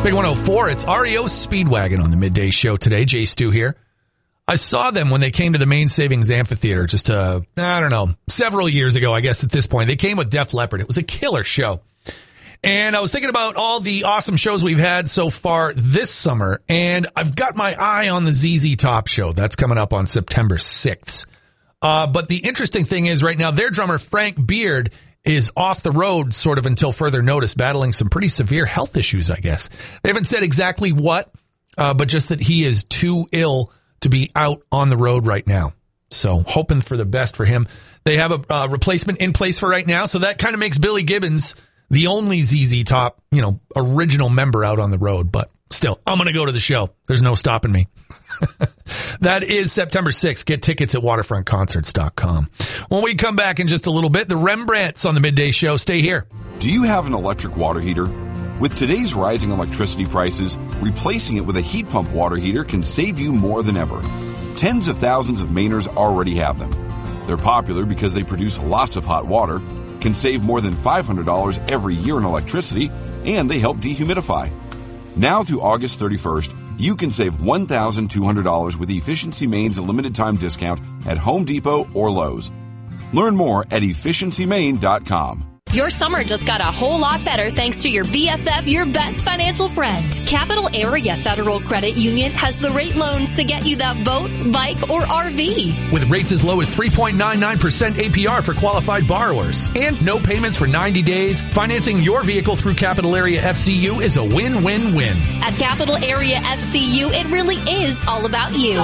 Big 104, it's REO Speedwagon on the midday show today. Jay Stu here. I saw them when they came to the Main Savings Amphitheater just, several years ago, I guess at this point. They came with Def Leppard. It was a killer show. And I was thinking about all the awesome shows we've had so far this summer, and I've got my eye on the ZZ Top show. That's coming up on September 6th. But the interesting thing is right now, their drummer, Frank Beard, is off the road sort of until further notice, battling some pretty severe health issues, I guess. They haven't said exactly what, but just that he is too ill to be out on the road right now. So hoping for the best for him. They have a replacement in place for right now, so that kind of makes Billy Gibbons the only ZZ Top, original member out on the road. But still, I'm going to go to the show. There's no stopping me. That is September 6th. Get tickets at waterfrontconcerts.com. When we come back in just a little bit, the Rembrandts on the midday show. Stay here. Do you have an electric water heater? With today's rising electricity prices, replacing it with a heat pump water heater can save you more than ever. Tens of thousands of Mainers already have them. They're popular because they produce lots of hot water, can save more than $500 every year in electricity, and they help dehumidify. Now through August 31st, you can save $1,200 with Efficiency Maine's limited time discount at Home Depot or Lowe's. Learn more at efficiencymaine.com. Your summer just got a whole lot better thanks to your BFF, your best financial friend. Capital Area Federal Credit Union has the rate loans to get you that boat, bike, or RV. With rates as low as 3.99% APR for qualified borrowers. And no payments for 90 days, financing your vehicle through Capital Area FCU is a win-win-win. At Capital Area FCU, it really is all about you.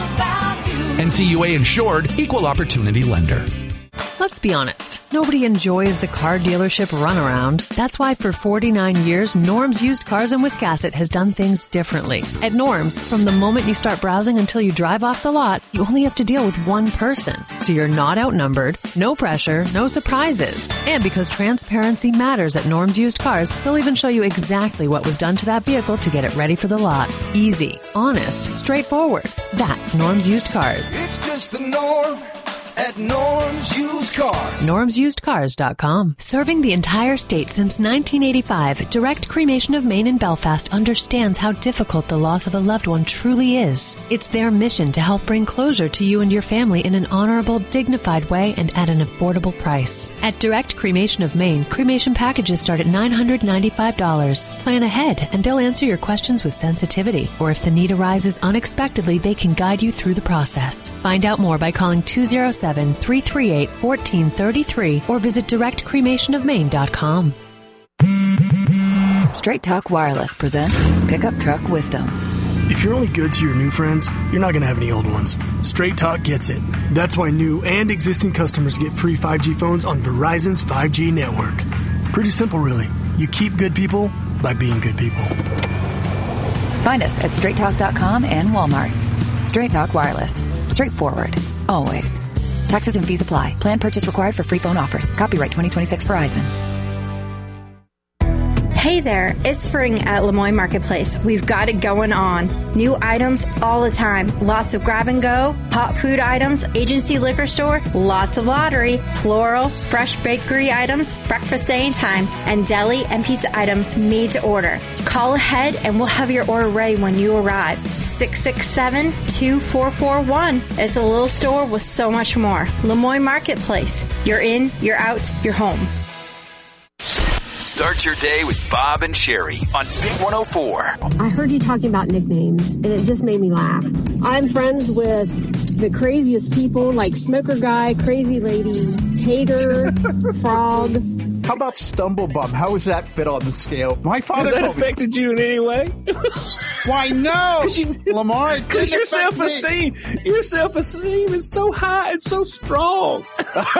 NCUA insured, equal opportunity lender. Let's be honest, nobody enjoys the car dealership runaround. That's why for 49 years, Norm's Used Cars in Wiscasset has done things differently. At Norm's, from the moment you start browsing until you drive off the lot, you only have to deal with one person. So you're not outnumbered, no pressure, no surprises. And because transparency matters at Norm's Used Cars, they'll even show you exactly what was done to that vehicle to get it ready for the lot. Easy, honest, straightforward. That's Norm's Used Cars. It's just the norm. At Norm's Used Cars. NormsUsedCars.com. Serving the entire state since 1985, Direct Cremation of Maine in Belfast understands how difficult the loss of a loved one truly is. It's their mission to help bring closure to you and your family in an honorable, dignified way and at an affordable price. At Direct Cremation of Maine, cremation packages start at $995. Plan ahead, and they'll answer your questions with sensitivity. Or if the need arises unexpectedly, they can guide you through the process. Find out more by calling 207-338-1433 or visit directcremationofmaine.com. Straight Talk Wireless presents Pickup Truck Wisdom. If you're only good to your new friends, you're not going to have any old ones. Straight Talk gets it. That's why new and existing customers get free 5G phones on Verizon's 5G network. Pretty simple, really. You keep good people by being good people. Find us at straighttalk.com and Walmart. Straight Talk Wireless. Straightforward. Always. Taxes and fees apply. Plan purchase required for free phone offers. Copyright 2026 Verizon. Hey there, it's spring at Lemoyne Marketplace. We've got it going on. New items all the time. Lots of grab and go, hot food items, agency liquor store, lots of lottery, floral, fresh bakery items, breakfast anytime, and deli and pizza items made to order. Call ahead and we'll have your order ready when you arrive. 667-2441. It's a little store with so much more. Lemoyne Marketplace. You're in, you're out, you're home. Start your day with Bob and Sherry on Big 104. I heard you talking about nicknames, and it just made me laugh. I'm friends with the craziest people, like Smoker Guy, Crazy Lady, Tater, Frog. How about Stumblebum? How does that fit on the scale? My father Has that affected you in any way? Why, no, Lamar. Because your self-esteem is so high and so strong.